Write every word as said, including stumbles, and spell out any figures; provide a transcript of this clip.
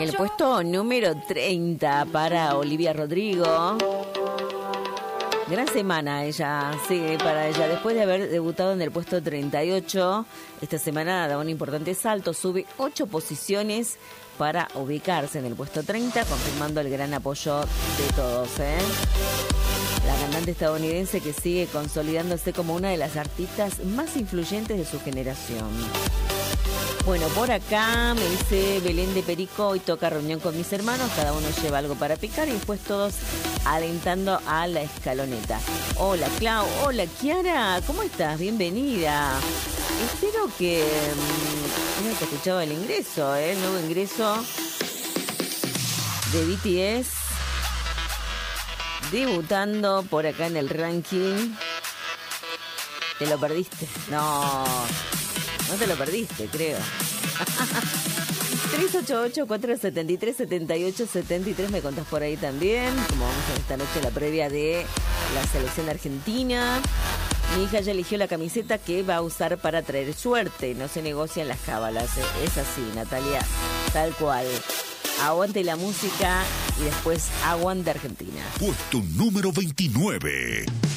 El puesto número treinta para Olivia Rodrigo. Gran semana ella, sí, para ella. Después de haber debutado en el puesto treinta y ocho, esta semana da un importante salto, sube ocho posiciones para ubicarse en el puesto treinta, confirmando el gran apoyo de todos, ¿eh? La cantante estadounidense que sigue consolidándose como una de las artistas más influyentes de su generación. Bueno, por acá me dice Belén de Perico, hoy toca reunión con mis hermanos, cada uno lleva algo para picar y después todos alentando a la escaloneta. Hola Clau, hola Kiara, ¿cómo estás? Bienvenida. Espero que... Mira que escuchaba el ingreso, ¿eh? El nuevo ingreso de B T S. Debutando por acá en el ranking. ¿Te lo perdiste? No... No te lo perdiste, creo. tres ocho ocho, cuatro siete tres, siete ocho siete tres, me contás por ahí también. Como vamos a ver esta noche la previa de la selección argentina. Mi hija ya eligió la camiseta que va a usar para traer suerte. No se negocian las cábalas. Es así, Natalia. Tal cual. Aguante la música y después aguante Argentina. Puesto número veintinueve.